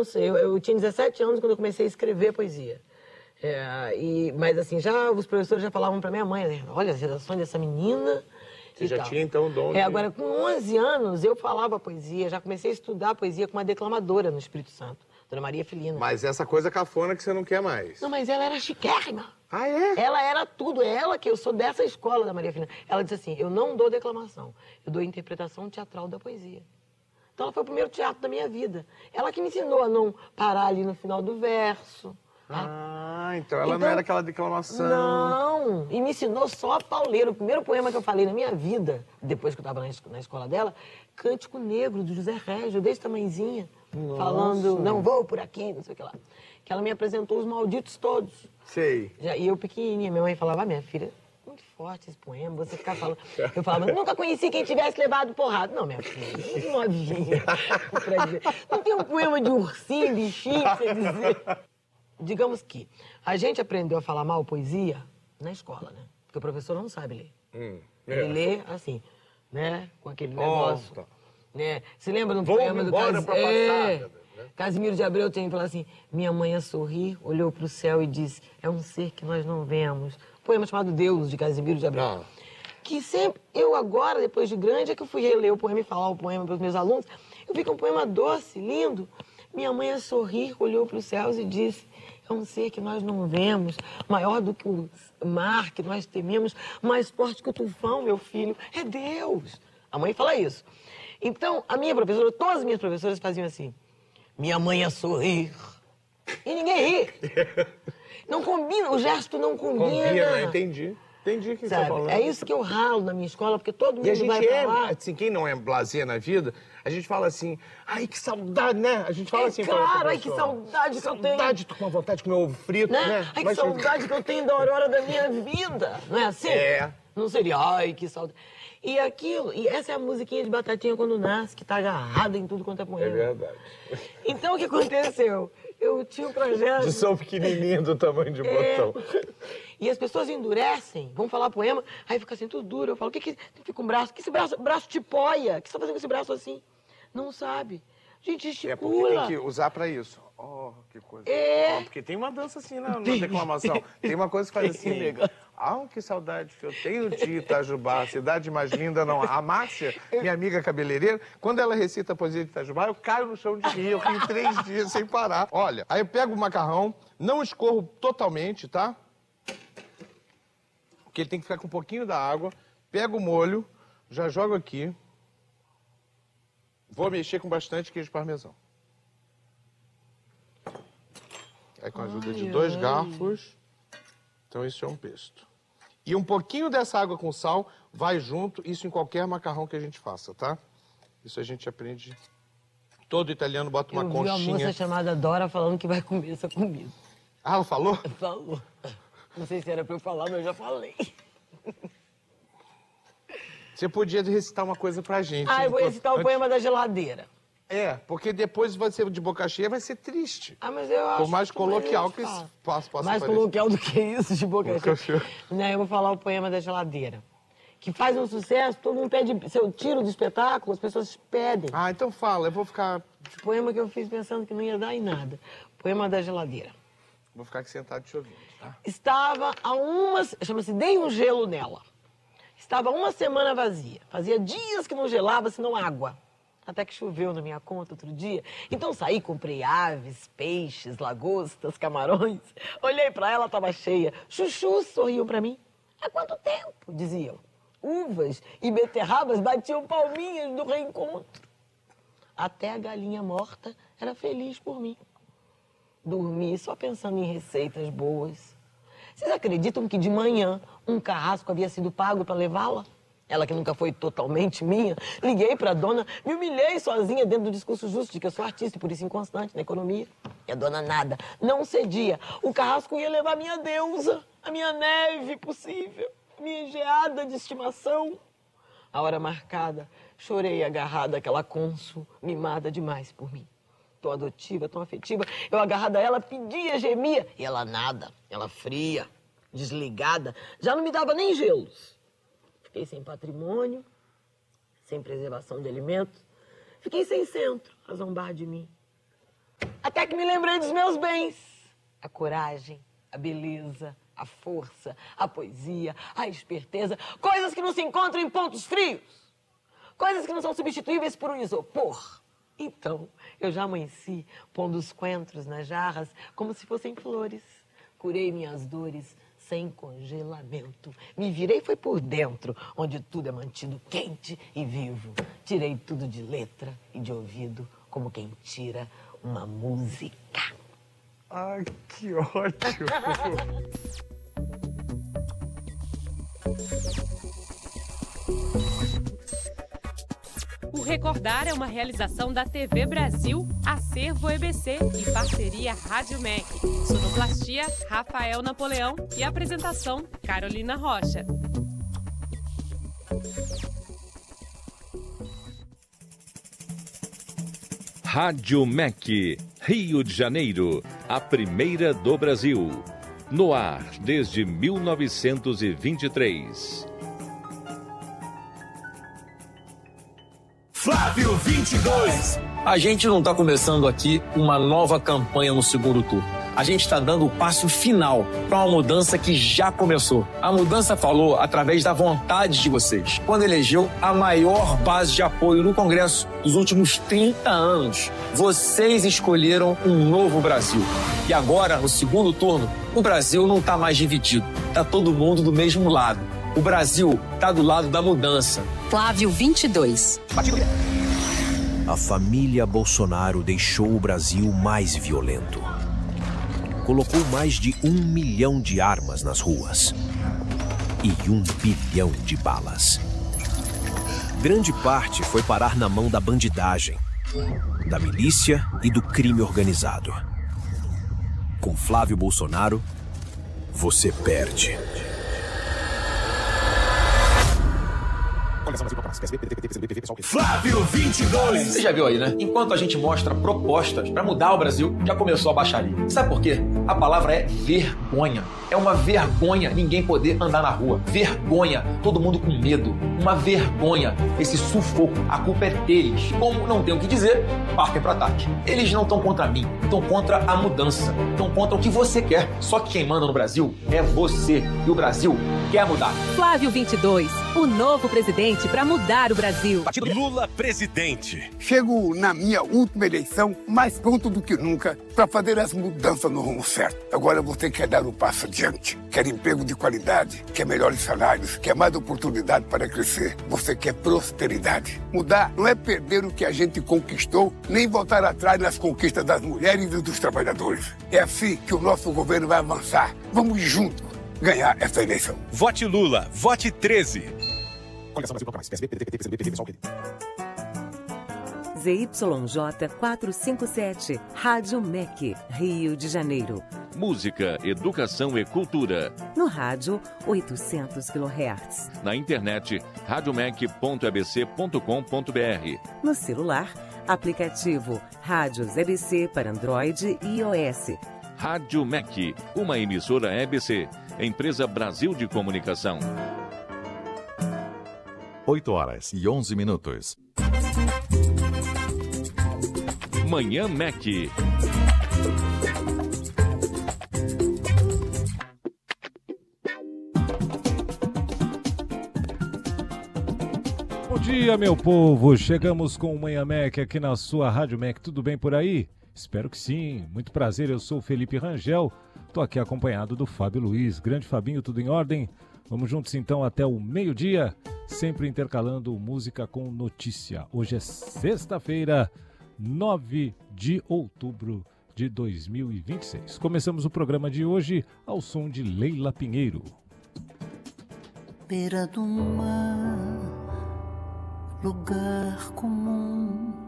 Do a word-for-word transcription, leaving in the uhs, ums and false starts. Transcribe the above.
sei, eu, eu tinha dezessete anos quando eu comecei a escrever poesia. É, e, mas assim, já os professores já falavam pra minha mãe, né? Olha, as redações dessa menina... Você já tal. tinha, então, o dom de... É, agora, com onze anos, eu falava poesia, já comecei a estudar poesia com uma declamadora no Espírito Santo, Dona Maria Filina. Mas essa coisa cafona que você não quer mais. Não, mas ela era chiquérrima. Ah, é? Ela era tudo, é ela que eu sou dessa escola da Maria Filina. Ela disse assim, eu não dou declamação, eu dou interpretação teatral da poesia. Então ela foi o primeiro teatro da minha vida. Ela que me ensinou a não parar ali no final do verso. Ah, então ela então, não era aquela declamação. Não, e me ensinou só a pauleira. O primeiro poema que eu falei na minha vida, depois que eu estava na, na escola dela, Cântico Negro, do José Régio, desse tamanhozinho, falando, não vou por aqui, não sei o que lá. Que ela me apresentou os malditos todos. Sei. Já, e eu pequenininha, minha mãe falava, ah, minha filha, muito forte esse poema, você ficar falando... Eu falava, nunca conheci quem tivesse levado porrada. Não, minha filha, muito novinha. Pra dizer. Não tem um poema de ursinho, bichinho, pra você dizer... Digamos que a gente aprendeu a falar mal poesia na escola, né? Porque o professor não sabe ler. Hum, é. Ele lê assim, né? Com aquele negócio. Oh, tá. Né? Se lembra do poema do Cas... é. né? Casimiro de Abreu tem que falar assim, minha mãe a sorrir, olhou para o céu e disse, é um ser que nós não vemos. Poema chamado Deus, de Casimiro de Abreu. Ah. Que sempre, eu agora, depois de grande, é que eu fui reler o poema e falar o poema para os meus alunos. Eu vi que é um poema doce, lindo. Minha mãe a sorrir, olhou para os céus e disse, é um ser que nós não vemos, maior do que o mar que nós tememos, mais forte que o tufão, meu filho, é Deus. A mãe fala isso. Então, a minha professora, todas as minhas professoras faziam assim, minha mãe a sorrir, e ninguém ri. Não combina, o gesto não combina. Combina, entendi. Entendi o que você está falando. É isso que eu ralo na minha escola, porque todo mundo e a gente vai é, falar... assim, quem não é blasé na vida, a gente fala assim, ai, que saudade, né? A gente fala é assim... Claro, ai, que saudade que eu tenho. Saudade, tô com uma vontade de comer ovo frito, né? né? Ai, que Mas... saudade que eu tenho da aurora da minha vida. Não é assim? É. Não seria, ai, que saudade. E aquilo, e essa é a musiquinha de Batatinha quando nasce, que tá agarrada em tudo quanto é poema. É verdade. Então, o que aconteceu? Eu tinha um projeto... De som pequenininho do tamanho de é... botão. E as pessoas endurecem, vão falar poema, aí fica assim, tudo duro. Eu falo, o que que... Fica com um braço, que esse braço, braço de poia? O que você tá fazendo com esse braço assim? Não sabe. Gente, gesticula. É porque tem que usar pra isso. Oh, que coisa. É. Oh, porque tem uma dança assim na, na declamação. Tem uma coisa que faz assim. Ah, que saudade que eu tenho de Itajubá, a cidade mais linda não. A Márcia, minha amiga cabeleireira, quando ela recita a poesia de Itajubá, eu caio no chão de rir. Eu rio três dias sem parar. Olha, aí eu pego o macarrão, não escorro totalmente, tá? Porque ele tem que ficar com um pouquinho da água. Pego o molho, já jogo aqui. Vou mexer com bastante queijo parmesão. Aí com a ajuda ai, de dois ai. garfos. Então isso é um pesto. E um pouquinho dessa água com sal vai junto, isso em qualquer macarrão que a gente faça, tá? Isso a gente aprende. Todo italiano bota uma eu conchinha. Eu vi uma moça chamada Dora falando que vai comer essa comida. Ah, ela falou? Falou. Não sei se era pra eu falar, mas eu já falei. Você podia recitar uma coisa pra gente. Ah, eu vou recitar antes... o poema da geladeira. É, porque depois vai ser de boca cheia, vai ser triste. Ah, mas eu acho Por mais que coloquial que isso possa parecer. Mais coloquial do que isso, de boca, boca cheia. cheia. Né, eu vou falar o poema da geladeira. Que faz um sucesso, todo mundo pede... Se eu tiro do espetáculo, as pessoas pedem. Ah, então fala, eu vou ficar... Poema que eu fiz pensando que não ia dar em nada. Poema da geladeira. Vou ficar aqui sentado te ouvindo, tá? Estava há umas... Chama-se Dei um Gelo Nela. Estava uma semana vazia. Fazia dias que não gelava, senão água. Até que choveu na minha conta outro dia. Então saí, comprei aves, peixes, lagostas, camarões. Olhei pra ela, estava cheia. Chuchu sorriu pra mim. Há quanto tempo? Diziam. Uvas e beterrabas batiam palminhas do reencontro. Até a galinha morta era feliz por mim. Dormi só pensando em receitas boas. Vocês acreditam que de manhã um carrasco havia sido pago para levá-la? Ela que nunca foi totalmente minha. Liguei para a dona, me humilhei sozinha dentro do discurso justo de que eu sou artista e por isso inconstante na economia. E a dona nada, não cedia. O carrasco ia levar a minha deusa, a minha neve possível, a minha geada de estimação. A hora marcada, chorei agarrada àquela cônsul, mimada demais por mim. Tão adotiva, tão afetiva. Eu agarrada a ela, pedia, gemia. E ela nada, ela fria, desligada. Já não me dava nem gelos. Fiquei sem patrimônio, sem preservação de alimentos. Fiquei sem centro a zombar de mim. Até Até que me lembrei dos meus bens. A coragem, a beleza, a força, a poesia, a esperteza. Coisas que não se encontram em pontos frios. Coisas que não são substituíveis por um isopor. Então, eu já amanheci pondo os coentros nas jarras como se fossem flores. Curei minhas dores sem congelamento. Me virei foi por dentro, onde tudo é mantido quente e vivo. Tirei tudo de letra e de ouvido, como quem tira uma música. Ai, que ótimo! O Recordar é uma realização da T V Brasil, Acervo E B C e parceria Rádio M E C. Sonoplastia, Rafael Napoleão e apresentação, Carolina Rocha. Rádio M E C, Rio de Janeiro, a primeira do Brasil. No ar desde mil novecentos e vinte e três. Flávio vinte e dois. A gente não está começando aqui uma nova campanha no segundo turno. A gente está dando o passo final para uma mudança que já começou. A mudança falou através da vontade de vocês, quando elegeu a maior base de apoio no Congresso dos últimos trinta anos. Vocês escolheram um novo Brasil. E agora, no segundo turno, o Brasil não está mais dividido. Está todo mundo do mesmo lado. O Brasil está do lado da mudança. Flávio vinte e dois. A família Bolsonaro deixou o Brasil mais violento. Colocou mais de um milhão de armas nas ruas e um bilhão de balas. Grande parte foi parar na mão da bandidagem, da milícia e do crime organizado. Com Flávio Bolsonaro, você perde. Flávio vinte e dois. Você já viu aí, né? Enquanto a gente mostra propostas para mudar o Brasil, já começou a baixaria. Sabe por quê? A palavra é vergonha. É uma vergonha ninguém poder andar na rua. Vergonha. Todo mundo com medo. Uma vergonha. Esse sufoco. A culpa é deles. Como não tem o que dizer, partem para ataque. Eles não estão contra mim. Estão contra a mudança. Estão contra o que você quer. Só que quem manda no Brasil é você. E o Brasil quer mudar. Flávio vinte e dois. O novo presidente para mudar o Brasil. Lula presidente. Chego na minha última eleição mais pronto do que nunca para fazer as mudanças no rumo certo. Agora você quer dar um passo adiante, quer emprego de qualidade, quer melhores salários, quer mais oportunidade para crescer. Você quer prosperidade. Mudar não é perder o que a gente conquistou, nem voltar atrás nas conquistas das mulheres e dos trabalhadores. É assim que o nosso governo vai avançar. Vamos juntos ganhar essa eleição. Vote Lula, vote treze. Z Y J quatrocentos e cinquenta e sete, Rádio M E C, Rio de Janeiro. Música, educação e cultura. No rádio, oitocentos quilohertz. Na internet, radiomec ponto e b c ponto com ponto b r. No celular, aplicativo Rádios E B C para Android e iOS. Rádio M E C, uma emissora E B C, empresa Brasil de Comunicação. oito horas e onze minutos. Manhã M E C. Bom dia, meu povo. Chegamos com o Manhã M E C aqui na sua Rádio M E C. Tudo bem por aí? Espero que sim. Muito prazer, eu sou o Felipe Rangel. Estou aqui acompanhado do Fábio Luiz. Grande Fabinho, tudo em ordem? Vamos juntos então até o meio-dia, sempre intercalando música com notícia. Hoje é sexta-feira, nove de outubro de dois mil e vinte e seis. Começamos o programa de hoje ao som de Leila Pinheiro. Beira do mar, lugar comum,